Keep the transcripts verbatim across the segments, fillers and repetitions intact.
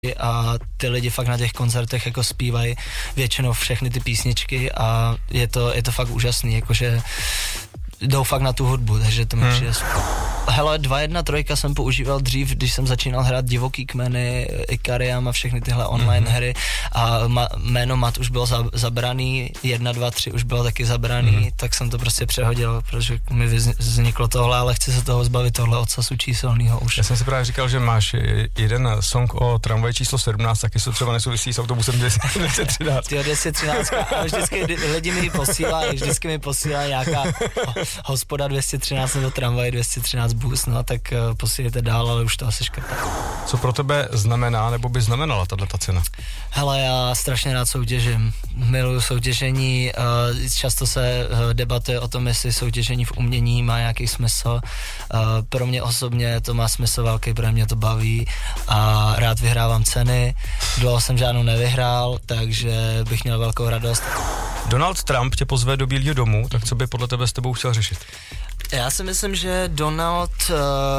a ty lidi fakt na těch koncertech jako zpívají většinou všechny ty písničky a je to, je to fakt úžasný, jakože jdou fakt na tu hudbu, takže to mi hmm. přijde. Hele, dva jedna tři jsem používal dřív, když jsem začínal hrát Divoký kmeny, Ikariam a všechny tyhle online hmm. hry a ma, jméno Mat už bylo za, zabraný, jedna dva tři už bylo taky zabraný, hmm. tak jsem to prostě přehodil, protože mi vzniklo tohle, ale chci se toho zbavit, tohle odsasu číselnýho už. Já jsem si právě říkal, že máš jeden song o tramvaji číslo sedmnáct, taky se třeba nesouvisí s autobusem dvě stě třináct. Tyjo, dvě stě třináct, a vždycky lidi mi posílají, vždycky mi posílají nějaká hospoda dvě stě třináct nebo tramvaj dvě stě třináct bus, no tak uh, posílejte dál, ale už to asi škrtá. Co pro tebe znamená, nebo by znamenala tato cena? Hele, já strašně rád soutěžím, miluju soutěžení, uh, často se uh, debatuje o tom, jestli soutěžení v umění má nějaký smysl. Uh, pro mě osobně to má smysl velký, protože mě to baví a rád vyhrávám ceny. Dlouho jsem žádnou nevyhrál, takže bych měl velkou radost. Donald Trump tě pozve do Bílého domu, tak co by podle tebe s tebou chtěl řešit? Já si myslím, že Donald uh,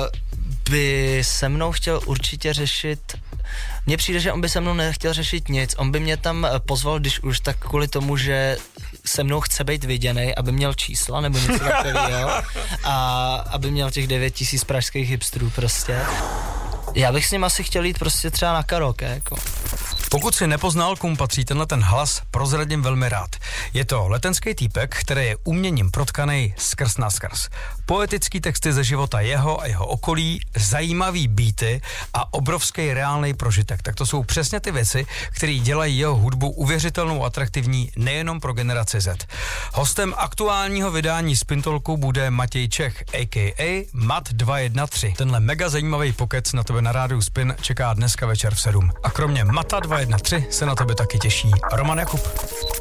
by se mnou chtěl určitě řešit. Mně přijde, že on by se mnou nechtěl řešit nic. On by mě tam pozval, když už, tak kvůli tomu, že se mnou chce být viděnej, aby měl čísla nebo něco takového a aby měl těch devět tisíc pražských hipsterů prostě. Já bych s ním asi chtěl jít prostě třeba na karaoke, jako. Pokud si nepoznal, komu patří tenhle ten hlas, prozradím velmi rád. Je to letenský týpek, který je uměním protkanej skrz na skrz. Poetický texty ze života jeho a jeho okolí, zajímavý beaty a obrovský reálný prožitek. Tak to jsou přesně ty věci, které dělají jeho hudbu uvěřitelnou, atraktivní nejenom pro generaci Z. Hostem aktuálního vydání Spintolku bude Matěj Čech, a k a. Mat dva jedna tři. Tenhle mega zajímavý pokec na tebe na rádiu Spin čeká dneska večer v sedm. A kromě Mata dva jedna tři se na tebe taky těší Roman Jakub.